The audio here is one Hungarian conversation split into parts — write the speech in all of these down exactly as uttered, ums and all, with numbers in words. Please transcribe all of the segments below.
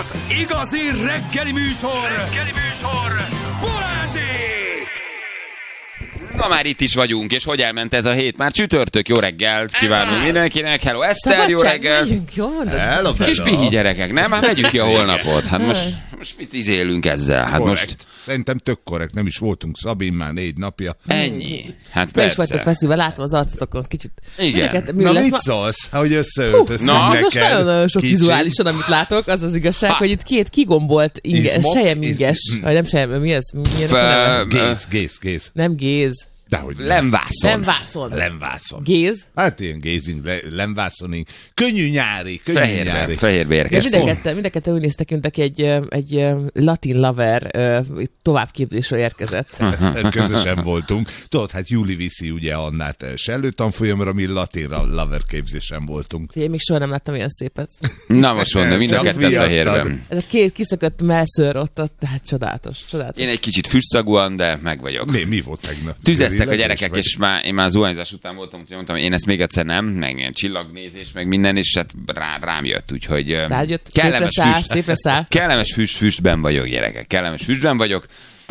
Igazi reggeli műsor! Reggeli műsor! Balázsék! Na már itt is vagyunk, és hogy elment ez a hét? Már csütörtök, jó reggelt kívánunk mindenkinek. Hello Eszter, jó reggelt! Hello, Kis pihi gyerekek, nem? Már megyük ki a holnapot. Hát most, most mit izélünk ezzel? Hát korrekt. most... Szerintem tök korrekt, nem is voltunk Szabin már négy napja. Ennyi. Hát Be is vagytok persze. feszülve, látom az arcotokon kicsit. Igen. Mindeket- mi Na lesz mit ma- szólsz, hogy összeöltöztünk Na, Ez neked? most nagyon-nagyon sok Kicsit. vizuálisan, amit látok, az az igazság, Ha. hogy itt két kigombolt inges, Izmok? sejeminges, Iz- vagy nem sejem, mi ez? Milyen Fe- a neve? Géz, géz, géz. Nem géz, Dehogy nem. Lemvászon. nem vászon. Lemvászon. Géz. Hát ilyen gézing, le, lemvászoning. Könnyű nyári, könnyű Fehérbe, nyári. fehérbe Ja, érkeztünk. mindenketten, mindenketten úgy néztek, mint aki egy, ö, egy ö, latin lover ö, továbbképzésről érkezett. Közösen voltunk. Tudod, hát Júli viszi ugye Annát sellő tanfolyamra, mi latinra lover képzésen voltunk. Én még soha nem láttam ilyen szépet. Na most mondom, mind a Csak ketten miattad. fehérben. Ez a két kiszökött melszőr ott, ott, tehát csodálatos, csodálatos. Én egy kicsit füstszagúan, de meg vagyok. Mi, mi volt tegnap? Tüzeztek a Grillezés gyerekek, vagy? és már, én már zuhanyzás után voltam, úgyhogy mondtam, hogy én ezt még egyszer nem, meg ilyen csillagnézés, meg minden, és hát rá, rám jött, úgyhogy ö, Rájött, szépre száll, szépre száll. kellemes füst, füstben vagyok, gyerekek, kellemes füstben vagyok,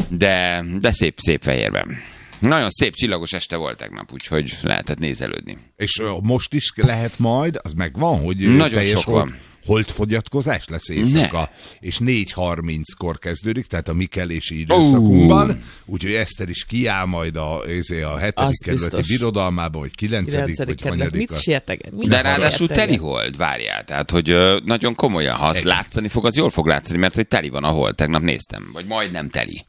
de, de szép, szép fehérben. Nagyon szép csillagos este volt tegnap, úgyhogy lehetett nézelődni. És ö, most is lehet majd, az megvan, hogy ö, Nagyon teljes sok hold- van. holdfogyatkozás lesz éjszaka, és négy harminckor kezdődik, tehát a mikelési időszakunkban, Uh. úgyhogy Eszter is kiáll majd a, ezé a hetedik Az kerületi biztos. birodalmába, vagy kilencedik, kilencedik vagy kerület. hanyadik. Mit sérteget? Mit De ráadásul sérteget? teli hold, várjál. Tehát, hogy ö, nagyon komolyan, ha azt látszani fog, az jól fog látszani, mert hogy teli van a hold, tegnap néztem. Vagy majdnem teli.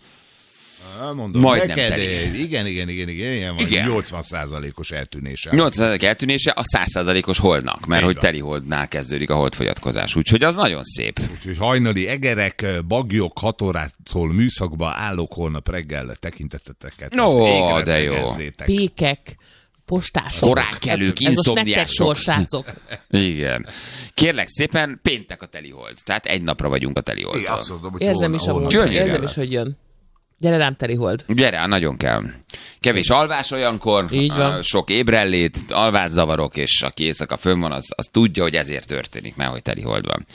Mondom, Majdnem neked, teli. igen, igen, igen, igen, ilyen van, Igen. nyolcvan százalékos eltűnése. nyolcvan százalék eltűnése a száz százalékos holdnak, mert Így hogy van. teli holdnál kezdődik a holdfogyatkozás. Úgyhogy az nagyon szép. Úgyhogy hajnali egerek, bagyok, hat órától műszakba állok holnap reggel tekinteteteket. No, az égre de jó. szegezzétek. Pékek, postások. Korán kelők, Ez most nektek inszomniások. sorsácok. Igen. Kérlek szépen, péntek a teli hold. Tehát egy napra vagyunk a teli Én holdtal. azt mondom, hogy Érzem holnap- is amúgy, holnap- Gyönyörűen érzem lesz. is, hogy jön. Gyere rám, teli hold. Gyere, nagyon kell. Kevés alvás olyankor, Így van. uh, sok ébrellét, alvászavarok, és aki éjszaka fönn van, az, az tudja, hogy ezért történik, mert hogy teli hold van.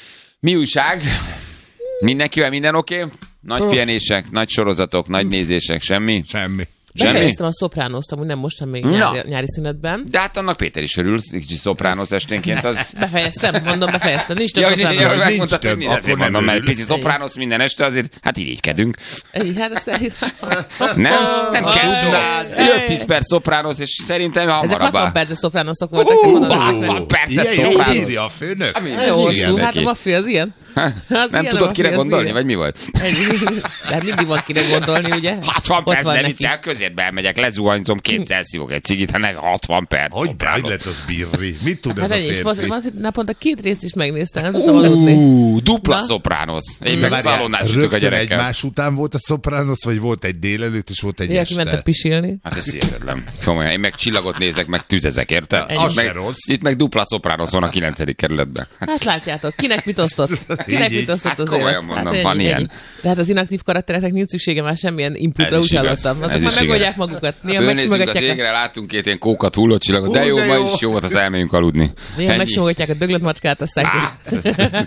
Mi újság? Mindenkivel minden oké? Okay? Nagy pihenések, nagy sorozatok, nagy nézések, semmi? Semmi. Semmi? Befejeztem a szopránoszt, amúgy nem most, hanem még Na. nyári, nyári szünetben. De hát annak Péter is örül, kicsit szoprános esténként az... Befejeztem, mondom, befejeztem. Nincs több Ja, szopránosz. ja, nincs megmondtad, több, hogy mi akkor ezért nem mondom, mert örül. pici szopránosz minden este, azért hát irigykedünk. Így, hát azt elhitt. Nem? Nem kell sok. Ej. öt-tíz perc szopránosz, és szerintem Ezek hamarabb. hatvan perces szopránoszok voltak, csak mondod, hatvan perces Ilyen jól szopránosz. írja a főnök. Ami- nagyon hosszú, Igen, hát a neki. maffia az ilyen. Az Nem ilyen, tudod a kire maffia, az gondolni, milyen. vagy mi volt? De mindig van kire gondolni, ugye? hatvan Ott perc, van nem neki. viccel, közérbe elmegyek, lezuhanyzom, kétszer szívok egy cigit, ha nem hatvan perc. Hogy szopránosz. hogy lett az birri? Mit tud Hát ez a ennyi, és férfi? most naponta két részt is megnéztem, nem tudtam aludni. Ú, dupla Na? szopránosz. Én meg Várjál, szalonnát sütök a rögtön gyerekkel. egymás után volt a szopranos, vagy volt egy délelőtt, és volt egy Ilyen kimentek este? pisilni. Hát ez hihetetlen. Komolyan, én meg csillagot nézek, meg tüzezek, érted? Ennyi. Itt meg, Az se rossz. itt meg dupla szopránosz van a kilencedik kerületben. Hát látjátok, kinek mit osztott? Kinek Így, mit osztott hát az komolyan élet? mondom, ennyi, van ilyen. ennyi. De hát az inaktív karaktereknek nincs szüksége már semmilyen inputra, Ez is úgy igaz. hallottam. Ez Azok is már igaz. megoldják magukat. Néha Fölnézzünk az megsimogatják a, égre, látunk két ilyen kókat hullott csillagot, de Ú, jó, de ma jó. is jó volt, az elmegyünk aludni. néha Ennyi. megsimogatják a döglött macskát, aztán Á,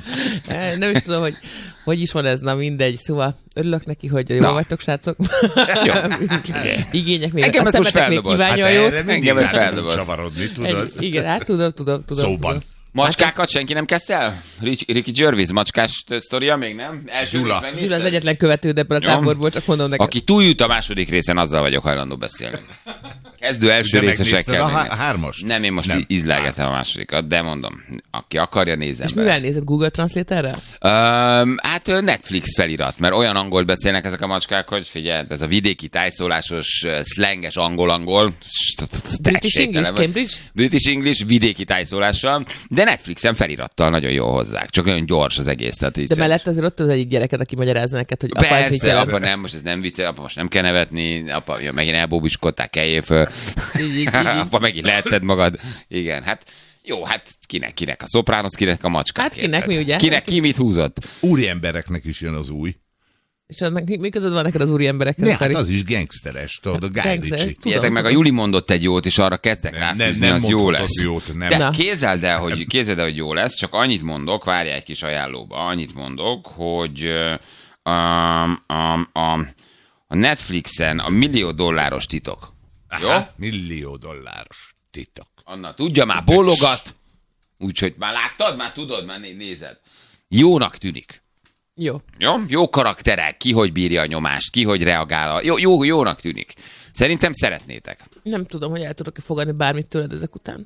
nem is tudom, hogy hogy is van ez, na mindegy. Szóval örülök neki, hogy jól Na. vagytok, srácok. Jó. Igények még. Engem A ez most szemetek még feldobott. kívánja Hát a jót. erre mindig Engem ez rá tudunk feldobott. csavarodni, tudod? Ennyi. Igen, hát tudom, tudom, tudom. Szóban. tudom. Macskákat senki nem kezdte el? Ricky, Ricky Gervais macskás sztoria még nem? Első Gyula. részt megnézted? Zsula az egyetlen követőd ebből a Jó. táborból, csak mondom neked. Aki túljut a második részen, azzal vagyok hajlandó beszélni. Kezdő első De részesekkel. megnézted a még há- nem. hármast? Nem, én most Nem. ízlelgetem a másodikat, de mondom, aki akarja, nézzen És be. mivel nézed, Google Translatorrel? Um, hát ö, Netflix felirat, mert olyan angolt beszélnek ezek a macskák, hogy figyelj, ez a vidéki tájszólásos, ö, szlenges angol-angol. British English, Cambridge? British English, vidéki tájszólással, de Netflixen felirattal nagyon jól hozzák. Csak olyan gyors az egész. Tehát így De szem- mellett azért ott az egyik gyereket, aki magyarázza neked, hogy apa, ez mit Persze, jelent. apa nem, most ez nem vicce, apa most nem kell nevetni, apa ja, megint elbóbiskodták, keljél föl. Így, így, így, így. Apa megint lehetted magad. Igen, hát jó, hát kinek, kinek a szopránosz, kinek a macskák. Hát kinek érted? mi, ugye? Kinek ki mit húzott? Úri embereknek is jön az új. És annak mi, mi között van neked az úri emberekkel? Ne, hát az is gangsteres, tudod, a Guy Ritchie. Figyeljetek meg, a Juli mondott egy jót, és arra kezdtek Nem, ráfűzni, nem az jó lesz. Jót, nem. De képzeld el, hogy, képzeld el, hogy jó lesz, csak annyit mondok, várjál egy kis ajánlóba, annyit mondok, hogy uh, a, a, a, a Netflixen a millió dolláros titok. Jó? Aha, millió dolláros titok. Anna, tudja már, bólogat, úgyhogy már láttad, már tudod, már né- nézed. Jónak tűnik. Jó. Jó? Jó karakterek, ki hogy bírja a nyomást, ki hogy reagál. A... Jó, jó, jónak tűnik. Szerintem szeretnétek. Nem tudom, hogy el tudok-e fogadni bármit tőled ezek után.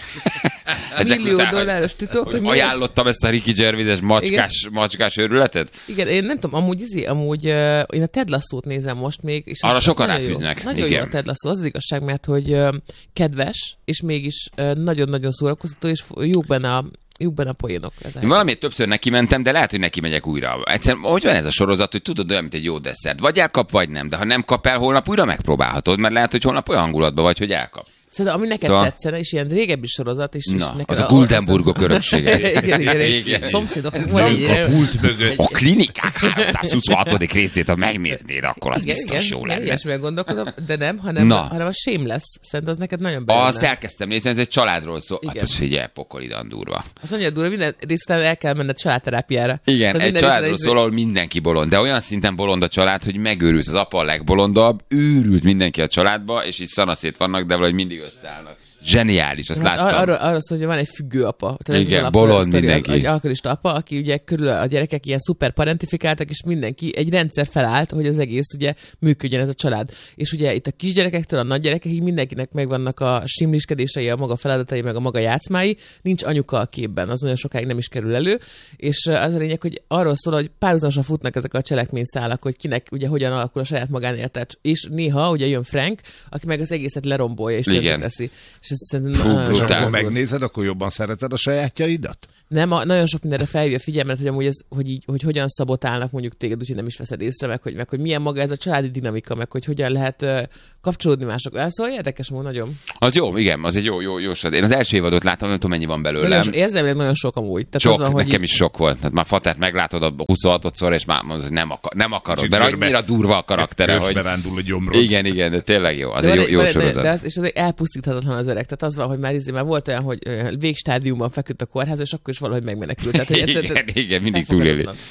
Ezek Millió után, dolláros titok. hogy ajánlottam ezt a Ricky Gervais-es macskás, Igen. macskás őrületet? Igen, én nem tudom, amúgy, izé, amúgy uh, én a Ted Lasso-t nézem most még. És Arra az, sokan az nagyon ráfűznek. Jó. Nagyon Igen. jó a Ted Lasso, az az igazság, mert hogy uh, kedves, és mégis uh, nagyon-nagyon szórakoztató, és jók benne a jók benne a poénok. Én valamiért többször neki mentem, de lehet, hogy neki megyek újra. Egyszerűen, hogy van ez a sorozat, hogy tudod, olyan, mint egy jó desszert. Vagy elkap, vagy nem. De ha nem kap el, holnap újra megpróbálhatod, mert lehet, hogy holnap olyan hangulatban vagy, hogy elkap. Szerintem, ami neked Szóval... tetszene, és ilyen régebbi sorozat, és, és Na, neked az a Guldenburgok öröksége. igen, igen, igen. Igen. Szomszédok. Ez van nem egy- a pult mögött. A klinikák háromszázhuszonhatodik részét, ha megnéznéd, akkor az igen, biztos igen, jó igen, lenne. ilyesmivel gondolkodom, de nem, hanem, Na. hanem a Shameless. Szerintem az neked nagyon bejönne. Azt elkezdtem nézni, ez egy családról szól. Hát Igen. az figyelj, pokolidan durva. Az annyira durva, minden részt el kell menned családterápiára. Igen, Tehát egy minden családról részre- szól, ahol mindenki bolond, de olyan szinten bolond a család, hogy megőrülsz. Az apa a legbolondabb, őrült mindenki a családba, és így szanaszét vannak, de valahogy mindig összeállnak. Zseniális, azt Hát láttam. arról, arról szól, hogy van egy függő apa. Tehát ez Igen, az alap- bolond a sztori, mindenki. Az, egy alkoholista apa, aki ugye körül a gyerekek ilyen szuper parentifikáltak, és mindenki, egy rendszer felállt, hogy az egész ugye működjön ez a család. És ugye itt a kisgyerekektől a nagygyerekekig mindenkinek megvannak a simliskedései, a maga feladatai, meg a maga játszmái, nincs anyuka a képben, az nagyon sokáig nem is kerül elő, és az a lényeg, hogy arról szól, hogy párhuzamosan futnak ezek a cselekményszálak, hogy kinek ugye hogyan alakul a saját magánélete, és néha ugye jön Frank, aki meg az egészet lerombolja és Igen. tönkreteszi. És ez szerintem Fú, nagyon És brutál. akkor durva. megnézed, akkor jobban szereted a sajátjaidat? Nem, a, nagyon sok mindenre felhívja a figyelmet, hogy amúgy ez, hogy, így, hogy hogyan szabotálnak mondjuk téged, úgyhogy nem is veszed észre, meg hogy, meg hogy milyen maga ez a családi dinamika, meg hogy hogyan lehet uh, kapcsolódni mások. Szóval érdekes módon nagyon. Az jó, igen, az egy jó, jó, jó sorozat. Én az első évadot láttam, nem tudom, mennyi van belőle. nagyon so, érzelmileg nagyon sok amúgy. Tehát Sok, az van, hogy nekem így, is sok volt. Hát már Fatát meglátod a huszonhatodszor, és már mondod, hogy nem, akar, nem akarod, Kicsit mert görbe- annyira durva a karaktere, hogy... Görcsbe rándul a gyomrod. Igen, igen, de tényleg jó. Az de egy van jó, jó van sorozat. De az, és az elpusztíthatatlan az öreg. Tehát az van, hogy már, izé, már volt olyan, hogy ö, végstádiumban feküdt a kórház, és akkor is valahogy megmenekült. Tehát, hogy Igen, egyszerűen igen, mindig túléli. elfogadhatatlan.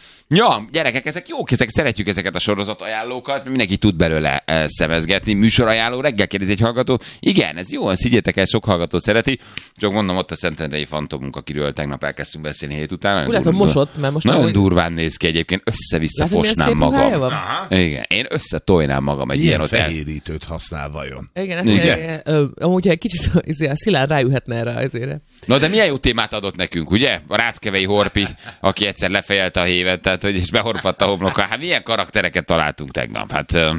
Ja, gyerekek, ezek jók, ezek szeretjük ezeket a sorozat ajánlókat, mindenki tud belőle eh, szemezgetni. Műsorajánló, reggel kérdezi egy hallgató. Igen, ez jó, higgyétek el, sok hallgató szereti. Csak mondom, ott a Szentendrei Fantomunk, akiről tegnap elkezdtünk beszélni hét után. Nagyon Úgy látom, durva- mosott, mert most Nagyon ahogy- durván néz ki egyébként, össze-vissza Látod, milyen fosnám szép ruhája magam. van? Igen, én összetojnám magam egy ilyen Ilyen ott el. fehérítőt használ vajon? Igen, ezt Igen. Igen. Ö, amúgy egy kicsit izé, a Szilárd ráülhetne erre azért. Na de milyen jó témát adott nekünk, ugye? A Ráckevei Horpi, aki egyszer lefejelte a hévet, tehát hogy és behorpadt a homloka. Hát milyen karaktereket találtunk tegnap? Hát uh,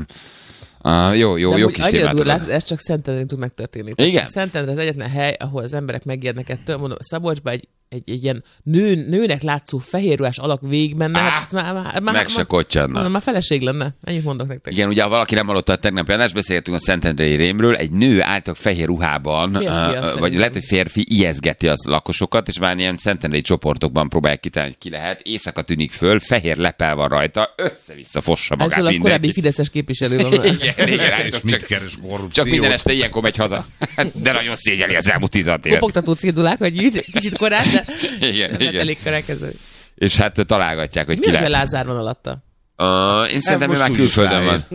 uh, jó, jó, De jó amúgy kis annyira témát durva, adott. látod, ez csak Szentendrén tud megtörténni. Igen? Szentendre az egyetlen hely, ahol az emberek megijednek ettől, mondom, Szabolcsban egy, egy, egy ilyen nő, nőnek látszó fehérruhás alak végigmenne, Á, hát már, már, már, meg se már, kottyanna. mondom, már feleség lenne. Ennyit mondok nektek. Igen, ugye ha valaki nem hallotta a tegnapi adást, beszéltünk a Szentendrei rémről, egy nő által fehér ruhában, Férfi, uh, azt vagy szerintem. lehet, hogy férfi ijeszgeti az lakosokat, és már ilyen szentendrei csoportokban próbálják kitalálni, hogy ki lehet, éjszaka tűnik föl, fehér lepel van rajta, össze-vissza fossa magát Ettől a korábbi mindenki. Fideszes képviselő van. Igen, igen, És állítok, mit csak, keres korrupciót? csak minden este ilyenkor megy haza. De nagyon szégyeli az elmúlt tízat évet. Kopogtató cédulák, vagy így, kicsit korán, de Igen, nem igen. elég kerekező. És hát találgatják, hogy Mi ki az, hogy lehet. Lázár van alatta? Uh, én szerintem ő most már úgy is külföldön van.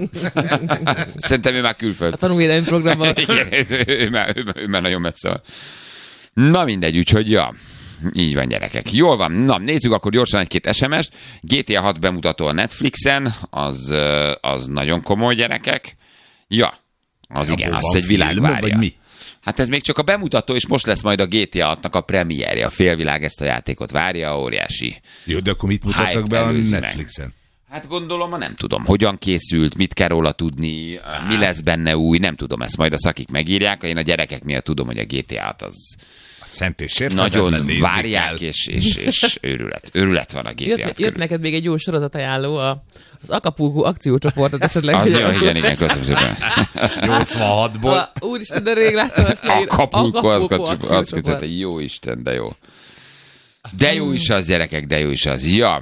Szerintem ő már külföld. A tanúvédelmi programban. Igen, ő, ő, már, ő, már- ő már nagyon messze van. Na mindegy, úgyhogy ja. Így van, gyerekek. Jól van. Na, nézzük akkor gyorsan egy-két es em es-t. gé té á hat bemutató a Netflixen, az, ö, az nagyon komoly, gyerekek. Ja, az igen, Abból azt van egy világ film, várja. vagy mi? Hát ez még csak a bemutató, és most lesz majd a gé té á hatnak a premierje. A félvilág ezt a játékot várja, óriási. Jó, de akkor mit mutattak Hype be a előzi meg. Netflixen? Hát gondolom, nem tudom, hogyan készült, mit kell róla tudni, mi lesz benne új, nem tudom, ezt majd a szakik megírják. Én a gyerekek miatt tudom, hogy a gé té á-t az Szent és sérthetetlen nagyon nézni várják, kell. és, és, és őrület. Őrület van a gé té á Jött, körül. jött neked még egy jó sorozatajánló, a, az Acapulco akciócsoportot esetleg. Az hogy jó, akkor- igen, igen, köszönöm szépen. nyolcvanhatból. A, úristen, de rég láttam ezt leír. Acapulco, az akciócsoport. köszönöm, jó Isten, de jó. De jó is az, gyerekek, de jó is az. Ja,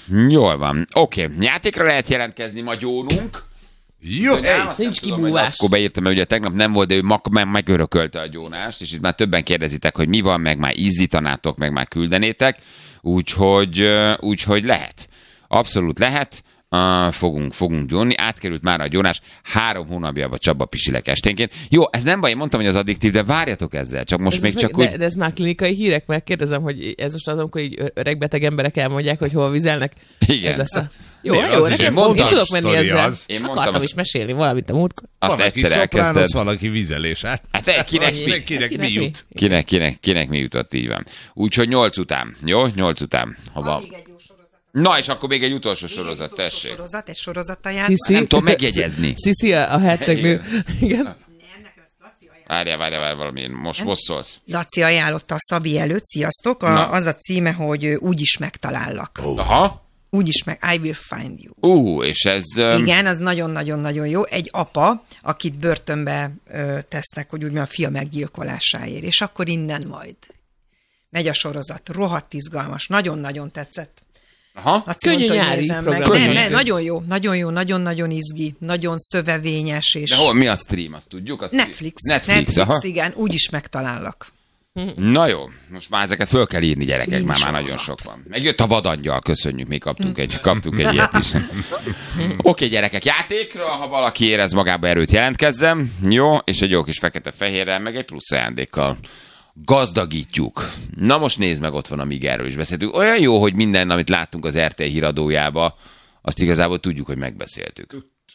Jól van. Oké, okay. Játékra lehet jelentkezni, ma gyónunk. Jó, Nem, nincs tudom, kibúvás. Lackó beírta, mert ugye tegnap nem volt, de ő mag- meg- megörökölte a gyónást, és itt már többen kérdezitek, hogy mi van, meg már izzítanátok, meg már küldenétek. Úgyhogy, úgyhogy lehet. Abszolút lehet. Uh, fogunk, fogunk gyónni. Átkerült már a gyónás három hónapjába Csaba pisilek esténként. Jó, ez nem baj, én mondtam, hogy az addiktív, de várjatok ezzel. Csak most ez még meg, csak de, úgy... de ez már klinikai hírek, mert kérdezem, hogy ez most az, amikor így öregbeteg emberek elmondják, hogy hova vizelnek. Igen. Ez lesz a... Jó, Nem, jó, az is nekem egy fog, én fontos tudok menni sztori ezzel. az. Én mondtam, Akartam azt- is mesélni valamit a múltkor. Azt valaki egyszer szopránosz, elkezdted. valaki vizelés. Hát, Hát kinek mi? kinek, kinek mi jut? Kinek, kinek, kinek mi jutott, így van. Úgyhogy nyolc után, jó? Nyolc után, ha van. Még egy jó sorozat. Na, és akkor még egy utolsó Még sorozat, egy utolsó tessék. sorozat, egy sorozattajánlat. Sziszi. Nem tudom megjegyezni. Sziszi, a, a hercegnő. Igen. Nem, nekem ezt Laci ajánlott. Várjál, várjál, várjál, valami, most most szólsz. Laci ajánlotta a Szabi előtt, sziasztok. A, az a címe, hogy ö, Úgy is megtalállak. Aha. Úgy is meg, I will find you. Ú, és ez... Um, Igen, az nagyon-nagyon-nagyon jó. Egy apa, akit börtönbe ö, tesznek, hogy úgy mondjam, a fia meggyilkolásáért. És akkor innen majd megy a sorozat. Rohadt izgalmas. Nagyon-nagyon tetszett. aha. Laci Könnyű mondta, hogy nyári nézzem program. meg. Nem, Könnyű. nem, nagyon jó, nagyon jó, nagyon-nagyon izgi, nagyon szövevényes. És De hol, mi a stream, azt tudjuk? Azt Netflix. Netflix, Netflix, aha. igen, úgy is megtalállak. Na jó, most már ezeket föl kell írni, gyerekek, Nincs már, már nagyon sorozat. sok van. Megjött a vadangyal, köszönjük, mi kaptunk egy, kaptunk egy ilyet is. Oké, okay, gyerekek, játékra, ha valaki érez magába erőt, jelentkezzem. Jó, és egy jó kis fekete-fehérrel, meg egy plusz ajándékkal gazdagítjuk. Na most nézd meg, ott van, amíg erről is beszéltünk. Olyan jó, hogy minden, amit láttunk az er té híradójába, azt igazából tudjuk, hogy megbeszéltük.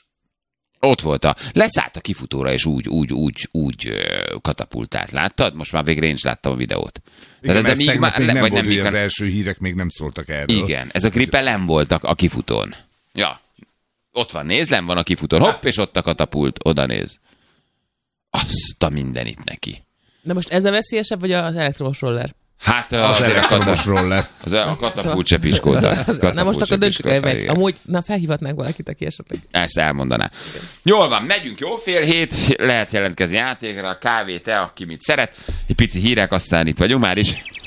Ott volt a... Leszállt a kifutóra, és úgy, úgy, úgy, úgy ö, katapultált. Láttad? Most már végre én is láttam a videót. igen, ez amíg tegnap még le- nem vagy volt, míg hogy az a- első hírek még nem szóltak erről. Igen, ez a gripellen voltak a kifutón. Ja, ott van, nézd, len van a kifutón. Hopp, és ott a katapult, oda néz. Azt a mindenit neki. De most ez a veszélyesebb, vagy az elektromos roller? Hát Az azért a, elektromos kata, roller. az a katapult se piskolta. Na most akkor döntsük el meg. Igen. Amúgy, na felhívhatnánk valakit, aki esetleg. Ezt elmondaná. Jól van, megyünk, jó, fél hét, lehet jelentkezni játékra, kávé, te, aki mit szeret. Egy pici hírek, aztán itt vagyunk már is.